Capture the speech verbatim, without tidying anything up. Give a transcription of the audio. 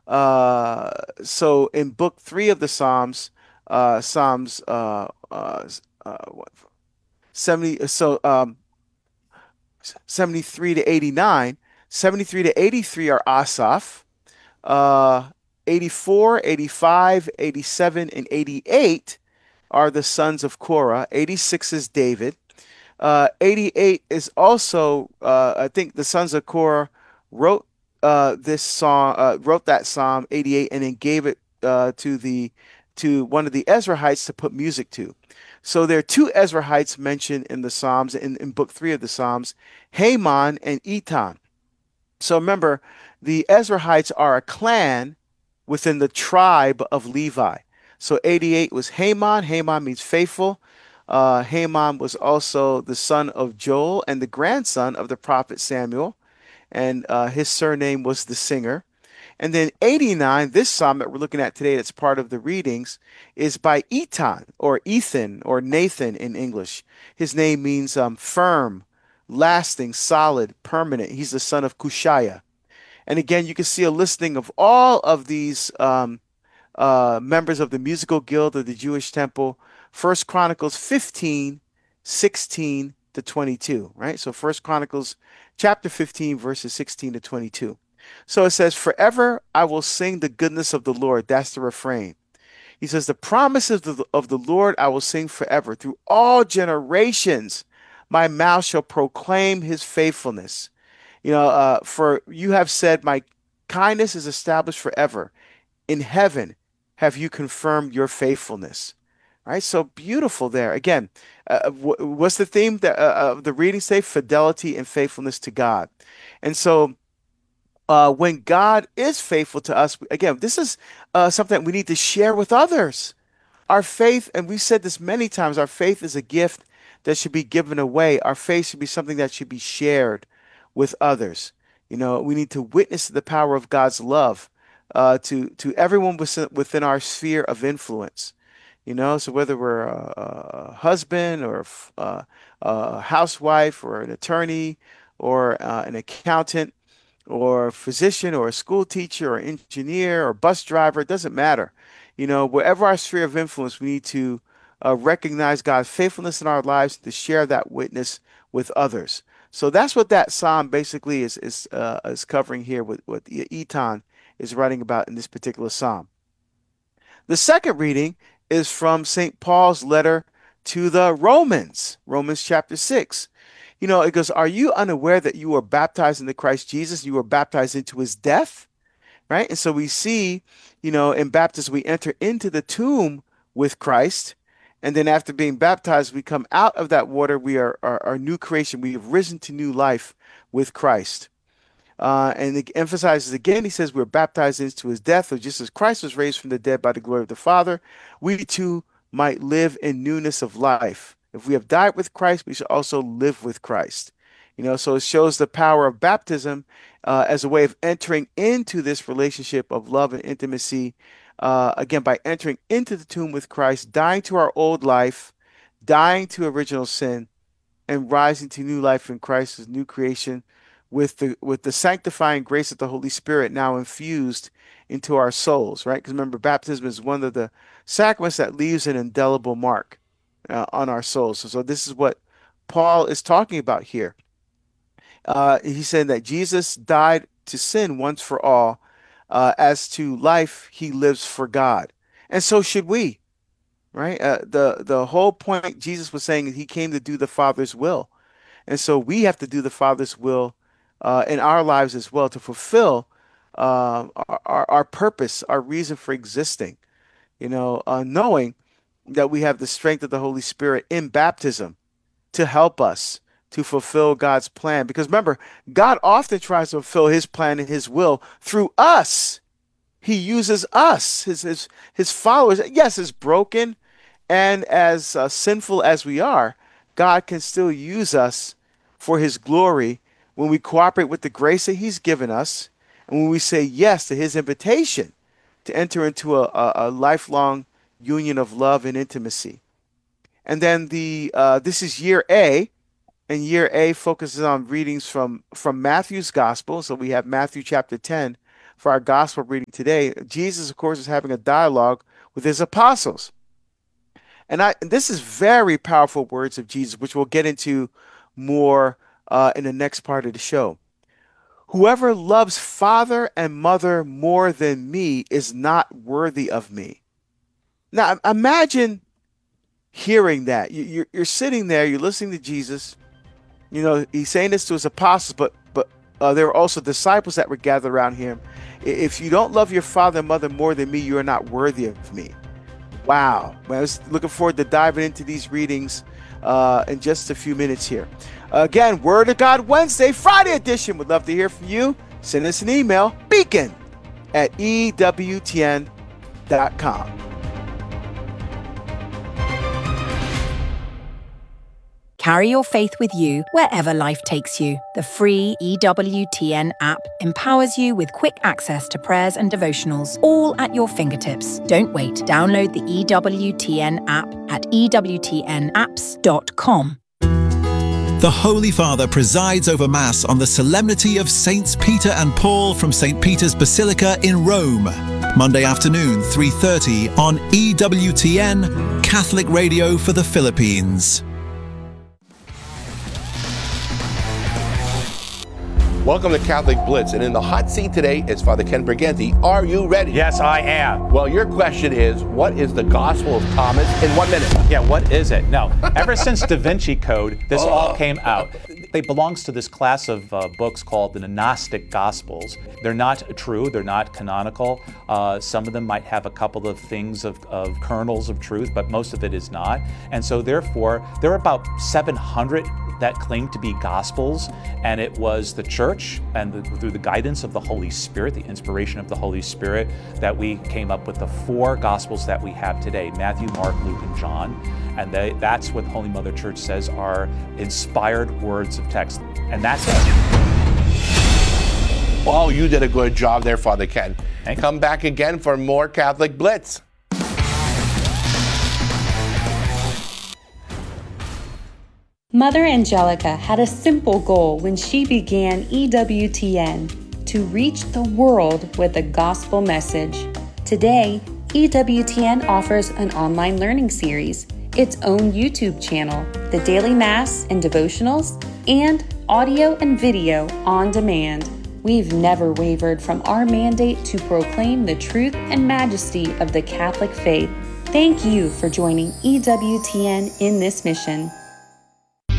Uh, so in book three of the Psalms, uh, Psalms uh, uh, uh, what, seventy, so um, seventy-three to eighty-nine, seventy-three to eighty-three are Asaph, uh, eighty-four, eighty-five, eighty-seven, and eighty-eight are the sons of Korah, eighty-six is David. Uh, eighty-eight is also, uh, I think the sons of Korah wrote uh, this song, uh, wrote that Psalm eighty-eight, and then gave it uh, to the to one of the Ezrahites to put music to. So there are two Ezrahites mentioned in the Psalms, in, in book three of the Psalms, Haman and Etan. So remember, the Ezrahites are a clan within the tribe of Levi. So eighty-eight was Haman. Haman means faithful. Uh, Haman was also the son of Joel and the grandson of the prophet Samuel, and uh, his surname was the singer. And then eighty-nine, this psalm that we're looking at today, that's part of the readings, is by Etan or Ethan or Nathan in English. His name means um, firm, lasting, solid, permanent. He's the son of Kushaya. And again, you can see a listing of all of these um, uh, members of the musical guild of the Jewish temple. First Chronicles fifteen, sixteen to twenty-two, right? So First Chronicles chapter fifteen, verses sixteen to twenty-two. So it says, forever I will sing the goodness of the Lord. That's the refrain. He says, the promises of the, of the Lord I will sing forever. Through all generations, my mouth shall proclaim his faithfulness. You know, uh, for you have said, my kindness is established forever. In heaven have you confirmed your faithfulness. Right? So beautiful there. Again, uh, what's the theme that, uh, of the reading say? Fidelity and faithfulness to God. And so uh, when God is faithful to us, again, this is uh, something that we need to share with others. Our faith, and we've said this many times, our faith is a gift that should be given away. Our faith should be something that should be shared with others. You know, we need to witness the power of God's love uh, to to everyone within, within our sphere of influence. You know, so whether we're a, a husband or a, a housewife or an attorney or uh, an accountant or a physician or a school teacher or engineer or bus driver, it doesn't matter. You know, wherever our sphere of influence, we need to uh, recognize God's faithfulness in our lives to share that witness with others. So that's what that psalm basically is is uh, is covering here with what Etan is writing about in this particular psalm. The second reading is from Saint Paul's letter to the Romans, Romans chapter six. You know, it goes, are you unaware that you were baptized into Christ Jesus? You were baptized into his death, right? And so we see, you know, in baptism, we enter into the tomb with Christ. And then after being baptized, we come out of that water. We are our new creation. We have risen to new life with Christ. Uh, and it emphasizes again, he says, we're baptized into his death, or just as Christ was raised from the dead by the glory of the Father, we too might live in newness of life. If we have died with Christ, we should also live with Christ. You know, so it shows the power of baptism uh, as a way of entering into this relationship of love and intimacy. Uh, again, by entering into the tomb with Christ, dying to our old life, dying to original sin, and rising to new life in Christ as new creation with the with the sanctifying grace of the Holy Spirit now infused into our souls, right? Because remember, baptism is one of the sacraments that leaves an indelible mark uh, on our souls. So, so this is what Paul is talking about here. Uh, he's saying that Jesus died to sin once for all. Uh, as to life, he lives for God, and so should we, right? Uh, the the whole point Jesus was saying he came to do the Father's will. And so we have to do the Father's will uh, in our lives as well to fulfill uh, our, our, our purpose, our reason for existing, you know, uh, knowing that we have the strength of the Holy Spirit in baptism to help us to fulfill God's plan. Because remember, God often tries to fulfill his plan and his will through us. He uses us, his, his, his followers. Yes, as broken and as uh, sinful as we are, God can still use us for his glory when we cooperate with the grace that he's given us and when we say yes to his invitation to enter into a, a, a lifelong union of love and intimacy. And then the uh, this is year A, and year A focuses on readings from from Matthew's gospel. So we have Matthew chapter ten, for our gospel reading today, Jesus, of course, is having a dialogue with his apostles. And I and this is very powerful words of Jesus, which we'll get into more uh, in the next part of the show. Whoever loves father and mother more than me is not worthy of me. Now, imagine hearing that. You, you're, you're sitting there, you're listening to Jesus. You know, he's saying this to his apostles, but but uh, there were also disciples that were gathered around him. If you don't love your father and mother more than me, you are not worthy of me. Wow. I was looking forward to diving into these readings uh, in just a few minutes here. Again, Word of God Wednesday, Friday edition. Would love to hear from you. Send us an email, beacon at E W T N dot com. Carry your faith with you wherever life takes you. The free E W T N app empowers you with quick access to prayers and devotionals, all at your fingertips. Don't wait. Download the E W T N app at E W T N apps dot com. The Holy Father presides over Mass on the Solemnity of Saints Peter and Paul from Saint Peter's Basilica in Rome. Monday afternoon, three thirty on E W T N, Catholic Radio for the Philippines. Welcome to Catholic Blitz, and in the hot seat today is Father Ken Briganti. Are you ready? Yes, I am. Well, your question is, what is the Gospel of Thomas in one minute? Yeah, what is it? No, ever since Da Vinci Code, this oh. all came out. It belongs to this class of uh, books called the Gnostic Gospels. They're not true, they're not canonical. Uh, some of them might have a couple of things of, of kernels of truth, but most of it is not. And so therefore, there are about seven hundred that claim to be Gospels, and it was the Church and the, through the guidance of the Holy Spirit, the inspiration of the Holy Spirit, that we came up with the four Gospels that we have today, Matthew, Mark, Luke, and John. And they, that's what Holy Mother Church says are inspired words of text. And that's it. Oh, you did a good job there, Father Ken. Thank Come you. back again for more Catholic Blitz. Mother Angelica had a simple goal when she began E W T N, to reach the world with a gospel message. Today, E W T N offers an online learning series, its own YouTube channel, the daily Mass and devotionals, and audio and video on demand. We've never wavered from our mandate to proclaim the truth and majesty of the Catholic faith. Thank you for joining E W T N in this mission.